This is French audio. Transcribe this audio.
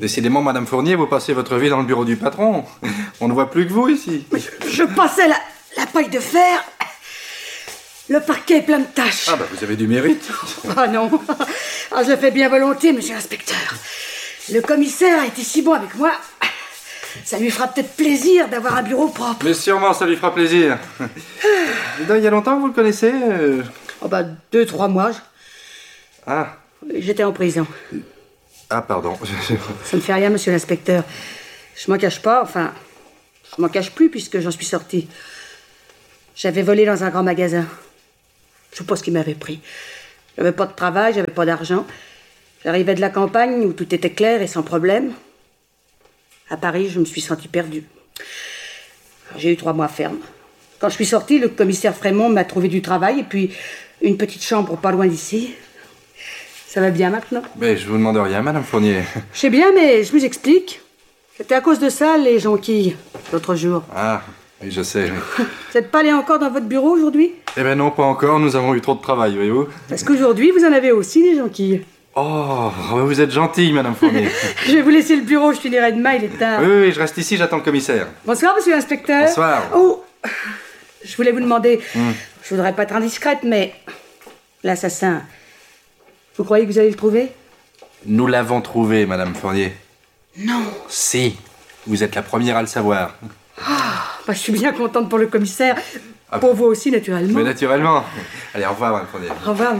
Décidément, Madame Fournier, vous passez votre vie dans le bureau du patron. On ne voit plus que vous ici. Je passais la paille de fer. Le parquet est plein de taches. Ah bah vous avez du mérite. Ah non. Ah, je le fais bien volontiers, monsieur l'inspecteur. Le commissaire a été si bon avec moi. Ça lui fera peut-être plaisir d'avoir un bureau propre. Mais sûrement, ça lui fera plaisir. Il y a longtemps que vous le connaissez Oh bah 2-3 mois. Ah. J'étais en prison. Ah, pardon. Ça ne fait rien, monsieur l'inspecteur. Je m'en cache pas, enfin... Je m'en cache plus puisque j'en suis sortie. J'avais volé dans un grand magasin. Je sais pas ce qui m'avait pris. J'avais pas de travail, j'avais pas d'argent. J'arrivais de la campagne où tout était clair et sans problème. À Paris, je me suis sentie perdue. J'ai eu 3 mois ferme. Quand je suis sortie, le commissaire Frémont m'a trouvé du travail et puis une petite chambre pas loin d'ici. Ça va bien maintenant? Mais je vous demande rien, Madame Fournier. Je sais bien, mais je vous explique. C'était à cause de ça, les jonquilles, l'autre jour. Ah, oui, je sais. Oui. Vous n'êtes pas allé encore dans votre bureau aujourd'hui? Eh ben non, pas encore. Nous avons eu trop de travail, voyez-vous. Parce qu'aujourd'hui, vous en avez aussi, des jonquilles. Oh, vous êtes gentille, Madame Fournier. Je vais vous laisser le bureau, je finirai demain, il est tard. Oui, je reste ici, j'attends le commissaire. Bonsoir, monsieur l'inspecteur. Bonsoir. Oh, je voulais vous demander, je voudrais pas être indiscrète, mais l'assassin, vous croyez que vous allez le trouver? Nous l'avons trouvé, Madame Fournier. Non. Si, vous êtes la première à le savoir. Bah, je suis bien contente pour le commissaire. Pour vous aussi, naturellement. Mais naturellement. Allez, au revoir, Madame Fournier. Au revoir, monsieur.